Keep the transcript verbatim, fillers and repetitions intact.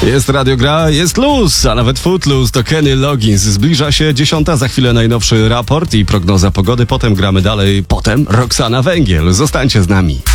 Jest Radio Gra, jest luz, a nawet Footloose to Kenny Loggins. Zbliża się dziesiąta, za chwilę najnowszy raport i prognoza pogody. Potem gramy dalej, potem Roxana Węgiel. Zostańcie z nami.